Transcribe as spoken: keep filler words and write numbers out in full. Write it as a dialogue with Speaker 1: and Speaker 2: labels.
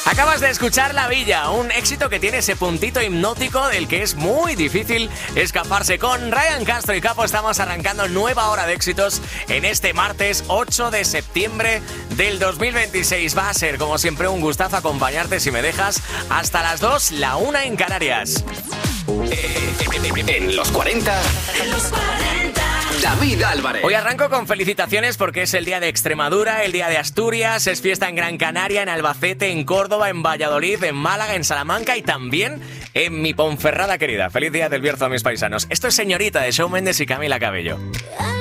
Speaker 1: Acabas de escuchar La Villa, un éxito que tiene ese puntito hipnótico del que es muy difícil escaparse. Con Ryan Castro y Capo estamos arrancando nueva hora de éxitos en este martes ocho de septiembre del dos mil veintiséis. Va a ser, como siempre, un gustazo acompañarte, si me dejas, hasta las dos, la una en Canarias.
Speaker 2: En los cuarenta, en los cuarenta, David Álvarez.
Speaker 1: Hoy arranco con felicitaciones porque es el día de Extremadura, el día de Asturias, es fiesta en Gran Canaria, en Albacete, en Córdoba, en Valladolid, en Málaga, en Salamanca y también en mi Ponferrada querida. Feliz día del Bierzo a mis paisanos. Esto es Señorita de Shawn Mendes y Camila Cabello.